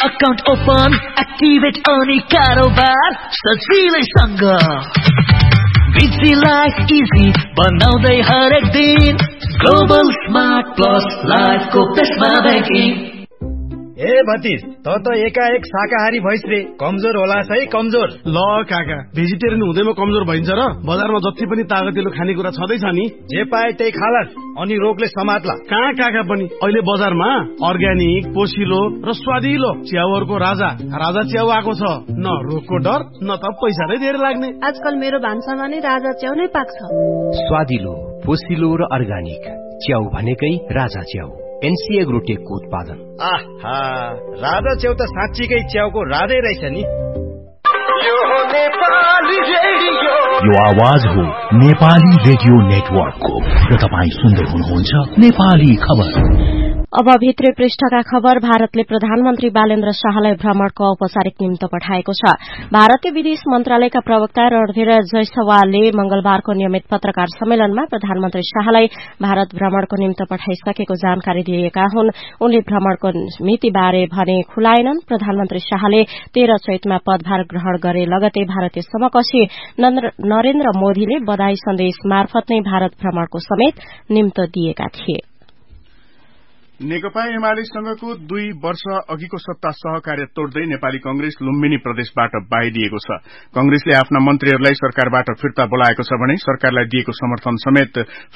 Account open activate अनि कारोबार सजिलैसँग बिजी लाइफ इजी बनाउँदै हरेक दिन ग्लोबल स्मार्ट प्लस लाइफको पेसमा ब्याङ्किङ। ए भतिज त एकाएक शाकाहारी भइस रे, कमजोर होला है कमजोर। ल काका, भेजिटेरियन हुँदैमा कमजोर भइन्छ र? बजारमा जति पनि तागतिलो खानेकुरा छँदैछ नि, जे पाए त्यही खालास् अनि रोगले समात्ला। कहाँ काका पनि अहिले बजारमा अर्ग्यानिक पोसिलो र स्वादिलो च्याउहरूको राजा च्याउ आएको छ। न रोगको डर न त पैसा नै धेरै लाग्ने। आजकल मेरो भान्सामा नै राजा च्याउ नै पाक्छ। स्वादिलो पोसिलो र अर्ग्यानिक च्याउ भनेकै राजा च्याउ, एनसी एग्रोटेकको उत्पादन। आहा, राजा च्याउ त साँच्चीकै च्याउको राजै रहेछ नि। यो आवाज हो नेपाली रेडियो नेटवर्कको र तपाईँ सुन्दै हुनुहुन्छ नेपाली खबर। अब भित्री पृष्ठका खबर। भारतले प्रधानमन्त्री बालेन्द्र शाहलाई भ्रमणको औपचारिक निम्तो पठाएको छ। भारतीय विदेश मन्त्रालयका प्रवक्ता रणधीर जयसवालले मंगलबारको नियमित पत्रकार सम्मेलनमा प्रधानमन्त्री शाहलाई भारत भ्रमणको निम्तो पठाइसकेको जानकारी दिएका हुन्। उनले भ्रमणको मितिबारे भने खुलाएनन्। प्रधानमन्त्री शाहले 13 चैतमा पदभार ग्रहण गरे लगतै भारतीय समकक्षी नरेन्द्र मोदीले बधाई सन्देश मार्फत नै भारत भ्रमणको समेत निम्तो दिएका थिए। नेकपा एमालेसँगको 2 वर्ष अघिको सत्ता सहकार्य तोड्दै नेपाली कंग्रेस लुम्बिनी प्रदेशबाट बाहिरिएको छ। कंग्रेसले आफ्ना मन्त्रीहरूलाई सरकारबाट फिर्ता बोलाएको छ भने सरकारलाई दिएको समर्थन समेत